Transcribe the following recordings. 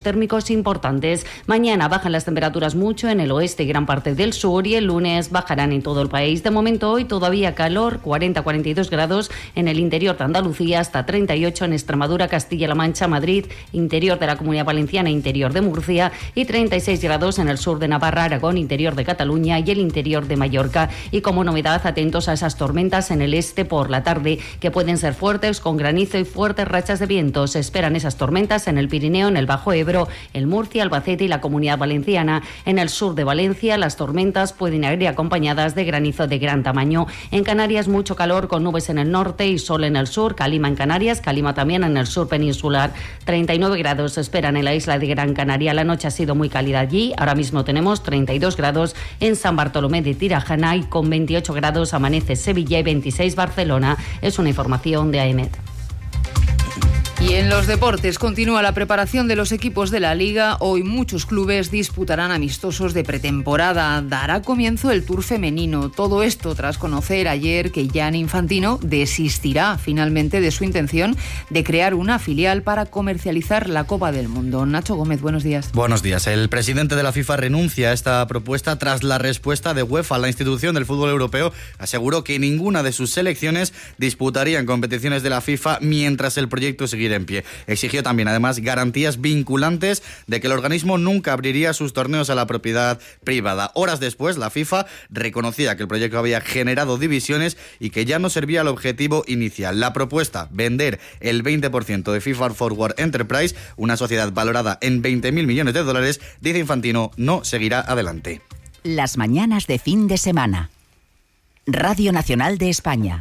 térmicos importantes. Mañana bajan las temperaturas mucho en el oeste y gran parte del sur y el lunes bajarán en todo el país. De momento hoy todavía calor, 40-42 grados en el interior de Andalucía, hasta 38 en Extremadura, Castilla-La Mancha, Madrid, interior de la Comunidad Valenciana, interior de Murcia y 36 grados en el sur de Navarra, Aragón, interior de Cataluña y el interior de Mallorca. Y como novedad, atentos a esas tormentas en el este por la tarde que pueden ser fuertes con granizo y fuertes rachas de viento. Se esperan esas tormentas en el Pirineo, en el Bajo Ebro, el Murcia, Albacete y la Comunidad Valenciana. En el sur de Valencia las tormentas pueden ir acompañadas de granizo de gran tamaño. En Canarias mucho calor con nubes en el norte y sol en el sur. Calima en Canarias, Calima también en el sur peninsular. 39 grados se esperan en la isla de Gran Canaria. La noche ha sido muy cálida allí. Ahora mismo tenemos 32 grados en San Bartolomé de Tirajana y con 28 grados amanece Sevilla y 26 Barcelona. Es una información de AEMET. Y en los deportes continúa la preparación de los equipos de la Liga. Hoy muchos clubes disputarán amistosos de pretemporada. Dará comienzo el Tour femenino. Todo esto tras conocer ayer que Gianni Infantino desistirá finalmente de su intención de crear una filial para comercializar la Copa del Mundo. Nacho Gómez, buenos días. Buenos días. El presidente de la FIFA renuncia a esta propuesta tras la respuesta de UEFA. La institución del fútbol europeo aseguró que ninguna de sus selecciones disputarían competiciones de la FIFA mientras el proyecto siguiera en pie. Exigió también, además, garantías vinculantes de que el organismo nunca abriría sus torneos a la propiedad privada. Horas después, la FIFA reconocía que el proyecto había generado divisiones y que ya no servía al objetivo inicial. La propuesta, vender el 20% de FIFA Forward Enterprise, una sociedad valorada en 20.000 millones de dólares, dice Infantino, no seguirá adelante. Las mañanas de fin de semana. Radio Nacional de España.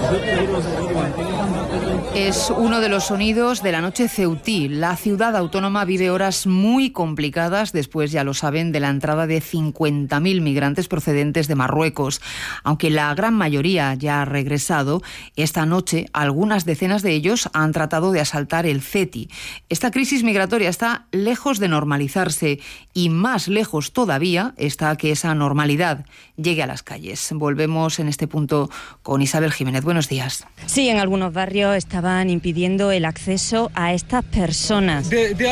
Es uno de los sonidos de la noche ceutí. La ciudad autónoma vive horas muy complicadas después, ya lo saben, de la entrada de 50.000 migrantes procedentes de Marruecos. Aunque la gran mayoría ya ha regresado, esta noche algunas decenas de ellos han tratado de asaltar el Ceti. Esta crisis migratoria está lejos de normalizarse y más lejos todavía está que esa normalidad llegue a las calles. Volvemos en este punto con Isabel Jiménez. Buenos días. Sí, en algunos barrios estaban impidiendo el acceso a estas personas.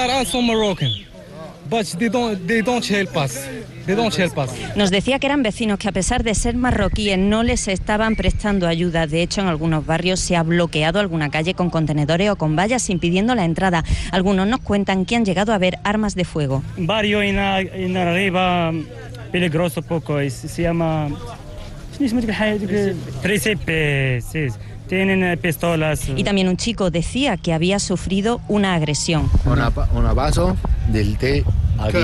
Nos decía que eran vecinos que, a pesar de ser marroquíes, no les estaban prestando ayuda. De hecho, en algunos barrios se ha bloqueado alguna calle con contenedores o con vallas impidiendo la entrada. Algunos nos cuentan que han llegado a ver armas de fuego. Un barrio en arriba peligroso poco, se llama Príncipe, sí. Tienen pistolas. Y también un chico decía que había sufrido una agresión. Un vaso del té aquí.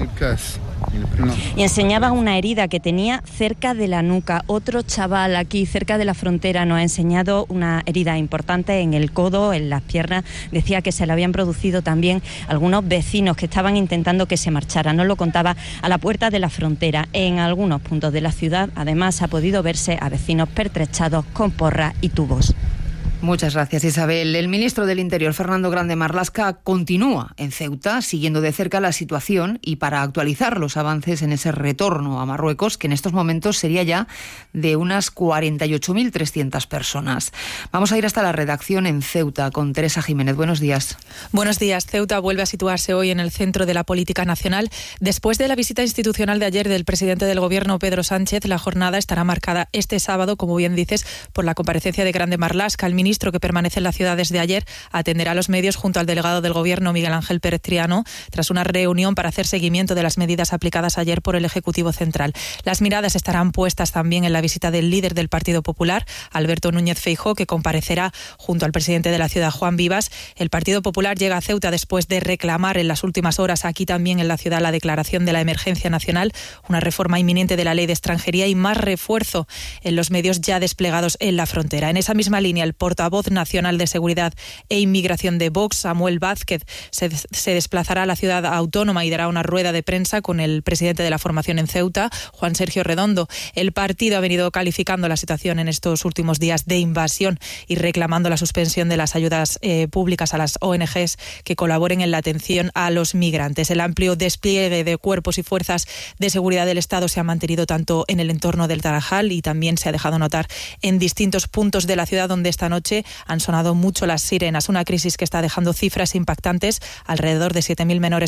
Y enseñaba una herida que tenía cerca de la nuca. Otro chaval aquí cerca de la frontera nos ha enseñado una herida importante en el codo, en las piernas. Decía que se le habían producido también algunos vecinos que estaban intentando que se marchara. Nos lo contaba a la puerta de la frontera. En algunos puntos de la ciudad, además, ha podido verse a vecinos pertrechados con porras y tubos. Muchas gracias, Isabel. El ministro del Interior, Fernando Grande Marlaska, continúa en Ceuta siguiendo de cerca la situación y para actualizar los avances en ese retorno a Marruecos, que en estos momentos sería ya de unas 48.300 personas. Vamos a ir hasta la redacción en Ceuta con Teresa Jiménez. Buenos días. Buenos días. Ceuta vuelve a situarse hoy en el centro de la política nacional. Después de la visita institucional de ayer del presidente del Gobierno, Pedro Sánchez, la jornada estará marcada este sábado, como bien dices, por la comparecencia de Grande Marlaska. El ministro, que permanece en la ciudad desde ayer, atenderá a los medios junto al delegado del Gobierno, Miguel Ángel Pérez Triano, tras una reunión para hacer seguimiento de las medidas aplicadas ayer por el Ejecutivo Central. Las miradas estarán puestas también en la visita del líder del Partido Popular, Alberto Núñez Feijóo, que comparecerá junto al presidente de la ciudad, Juan Vivas. El Partido Popular llega a Ceuta después de reclamar en las últimas horas aquí también en la ciudad la declaración de la emergencia nacional, una reforma inminente de la ley de extranjería y más refuerzo en los medios ya desplegados en la frontera. En esa misma línea, el portavoz nacional de Seguridad e Inmigración de Vox, Samuel Vázquez, se desplazará a la ciudad autónoma y dará una rueda de prensa con el presidente de la formación en Ceuta, Juan Sergio Redondo. El partido ha venido calificando la situación en estos últimos días de invasión y reclamando la suspensión de las ayudas públicas a las ONGs que colaboren en la atención a los migrantes. El amplio despliegue de cuerpos y fuerzas de seguridad del Estado se ha mantenido tanto en el entorno del Tarajal y también se ha dejado notar en distintos puntos de la ciudad donde esta noche han sonado mucho las sirenas, una crisis que está dejando cifras impactantes. Alrededor de 7.000 menores